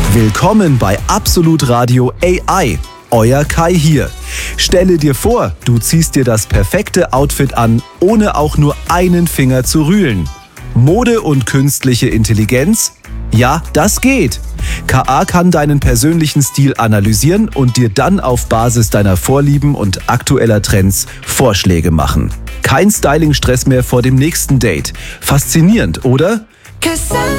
Willkommen bei Absolut Radio AI. Euer Kai hier. Stelle dir vor, du ziehst dir das perfekte Outfit an, ohne auch nur einen Finger zu rühren. Mode und künstliche Intelligenz? Ja, das geht. KA kann deinen persönlichen Stil analysieren und dir dann auf Basis deiner Vorlieben und aktueller Trends Vorschläge machen. Kein Styling-Stress mehr vor dem nächsten Date. Faszinierend, oder?